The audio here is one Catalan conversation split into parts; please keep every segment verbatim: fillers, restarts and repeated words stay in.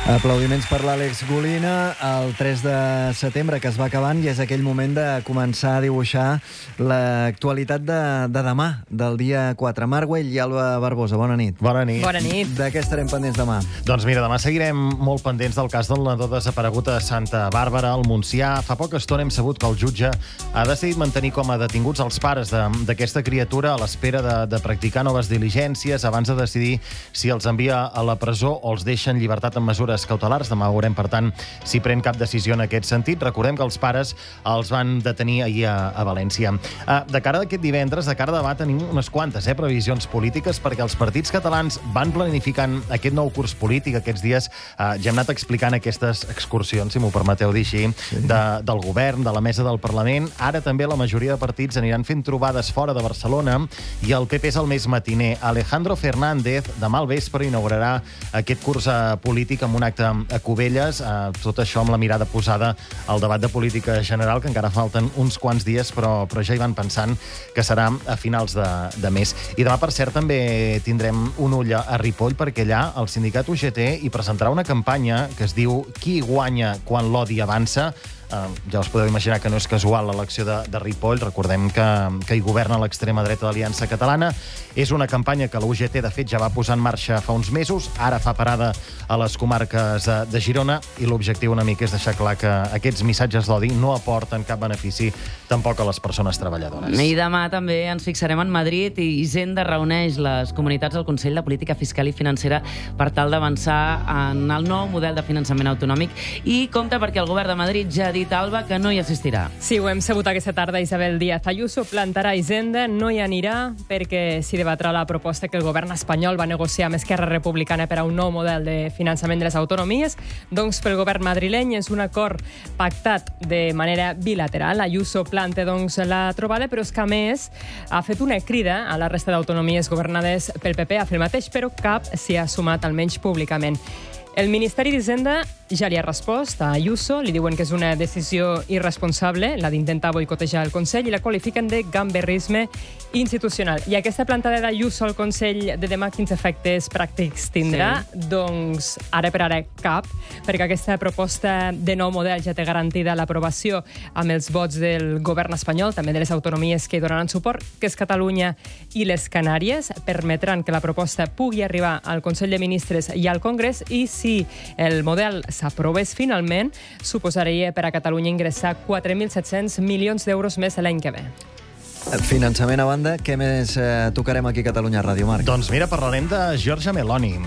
Aplaudiments per l'Àlex Golina. El tres de setembre, que es va acabant, i és aquell moment de començar a dibuixar l'actualitat de, de demà, del dia quatre. Marc Güell i Alba Barbosa, bona nit. Bona nit. Bona nit. De què estarem pendents demà? Doncs mira, demà seguirem molt pendents del cas del nadó desaparegut a Santa Bàrbara, al Montsià. Fa poca estona hem sabut que el jutge ha decidit mantenir com a detinguts els pares d'aquesta criatura a l'espera de, de practicar noves diligències abans de decidir si els envia a la presó o els deixa en llibertat amb mesures cautelars. Demà veurem, per tant, si pren cap decisió en aquest sentit. Recordem que els pares els van detenir ahir a, a València. Uh, de cara a aquest divendres, de cara a demà, tenim unes quantes eh, previsions polítiques, perquè els partits catalans van planificant aquest nou curs polític aquests dies. Uh, ja hem anat explicant aquestes excursions, si m'ho permeteu dir així, sí. de, del govern, de la mesa del Parlament. Ara també la majoria de partits aniran fent trobades fora de Barcelona i el P P és el més matiner. Alejandro Fernández demà al vespre inaugurarà aquest curs uh, polític amb un acte a Cubelles, eh, tot això amb la mirada posada al debat de política general, que encara falten uns quants dies, però, però ja hi van pensant que serà a finals de, de mes. I demà, per cert, també tindrem un ull a Ripoll, perquè allà el sindicat U G T hi presentarà una campanya que es diu Qui guanya quan l'odi avança. Uh, ja us podeu imaginar que no és casual l'elecció de, de Ripoll. Recordem que, que hi governa l'extrema dreta d'Aliança Catalana. És una campanya que la U G T, de fet, ja va posar en marxa fa uns mesos. Ara fa parada a les comarques de, de Girona, i l'objectiu una mica és deixar clar que aquests missatges d'odi no aporten cap benefici tampoc a les persones treballadores. I demà també ens fixarem en Madrid, i Hisenda reuneix les comunitats del Consell de Política Fiscal i Financera per tal d'avançar en el nou model de finançament autonòmic, i compta perquè el govern de Madrid ja ha dit, Alba, que no hi assistirà. Sí, ho hem sabut aquesta tarda. Isabel Díaz Ayuso plantarà Hisenda, no hi anirà perquè s'hi debatrà la proposta que el govern espanyol va negociar amb Esquerra Republicana per a un nou model de finançament de les autonomies. Doncs pel govern madrileny és un acord pactat de manera bilateral. Ayuso planta doncs la trobada, però és que a més ha fet una crida a la resta d'autonomies governades pel P P a fer el mateix, però cap s'hi ha sumat, almenys públicament. El Ministeri d'Hisenda ja li ha respost a Ayuso, li diuen que és una decisió irresponsable, la d'intentar boicotejar el Consell, i la qualifiquen de gamberrisme institucional. I aquesta plantada d'Ayuso al Consell de demà, quins efectes pràctics tindrà? Sí. Doncs ara per ara cap, perquè aquesta proposta de nou model ja té garantida l'aprovació amb els vots del govern espanyol, també de les autonomies que hi donaran suport, que és Catalunya i les Canàries. Permetran que la proposta pugui arribar al Consell de Ministres i al Congrés, i si el model s'aprovés finalment, suposaria per a Catalunya ingressar quatre mil set-cents milions d'euros més l'any que ve. Finançament a banda, què més eh, tocarem aquí a Catalunya Ràdio, Marc? Doncs mira, parlarem de Giorgia Meloni.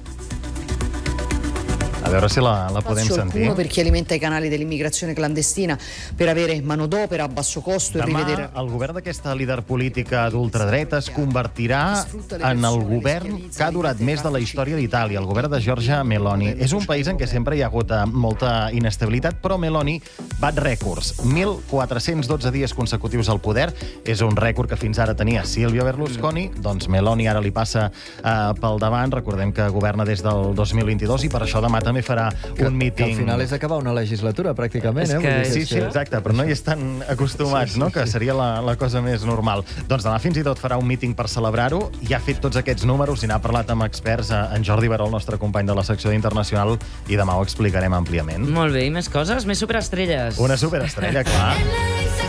A veure si la, la podem sentir. Per chi alimenta i canali dell'immigrazione clandestina per avere manodopera a basso costo. Demà, e rivedere... el govern d'aquesta líder política d'ultradreta es convertirà en el govern que ha durat més de la història d'Itàlia, el govern de Giorgia Meloni. És un país en què sempre hi ha hagut molta inestabilitat, però Meloni bat rècords. mil quatre-cents dotze dies consecutius al poder. És un rècord que fins ara tenia Silvio Berlusconi. Doncs Meloni ara li passa eh, pel davant. Recordem que governa des del dos mil vint-i-dos, i per això demà també farà que, un míting. Que al final és acabar una legislatura, pràcticament. És eh? que, dir, sí, sí, exacte, però no hi estan acostumats, sí, sí, no? Que seria la, la cosa més normal. Doncs demà fins i tot farà un míting per celebrar-ho, i ha fet tots aquests números i n'ha parlat amb experts, en Jordi Baró, el nostre company de la secció d'Internacional, i demà ho explicarem àmpliament. Molt bé, i més coses? Més superestrelles? Una superestrella, clar.